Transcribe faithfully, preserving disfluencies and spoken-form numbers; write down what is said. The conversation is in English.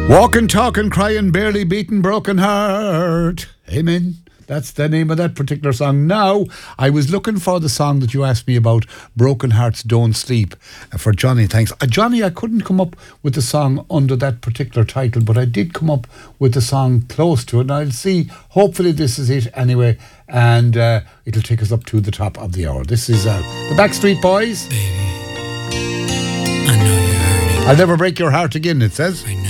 Walking, talking, crying, barely beaten, broken heart. Amen. That's the name of that particular song. Now, I was looking for the song that you asked me about, Broken Hearts Don't Sleep, uh, for Johnny, thanks. Uh, Johnny, I couldn't come up with the song under that particular title, but I did come up with the song close to it, and I'll see, hopefully this is it anyway, and uh, it'll take us up to the top of the hour. This is uh, the Backstreet Boys. Baby, I know you're hurting. I'll never break your heart again, it says. I know.